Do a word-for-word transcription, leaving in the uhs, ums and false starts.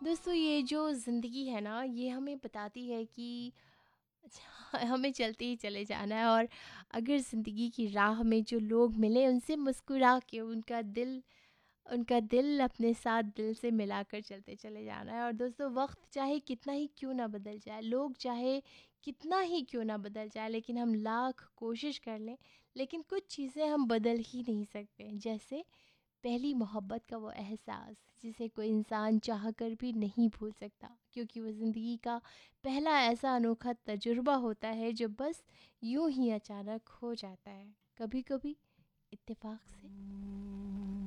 दोस्तों ये जो ज़िंदगी है ना, ये हमें बताती है कि अच्छा, हमें चलते ही चले जाना है। और अगर ज़िंदगी की राह में जो लोग मिले उनसे मुस्कुरा के उनका दिल उनका दिल अपने साथ दिल से मिलाकर चलते चले जाना है। और दोस्तों वक्त चाहे कितना ही क्यों ना बदल जाए, लोग चाहे कितना ही क्यों ना बदल जाए, लेकिन हम लाख कोशिश कर लें, लेकिन कुछ चीज़ें हम बदल ही नहीं सकते। जैसे पहली मोहब्बत का वो एहसास जिसे कोई इंसान चाह कर भी नहीं भूल सकता, क्योंकि वो ज़िंदगी का पहला ऐसा अनोखा तजुर्बा होता है जो बस यूं ही अचानक हो जाता है, कभी कभी इत्तेफाक से,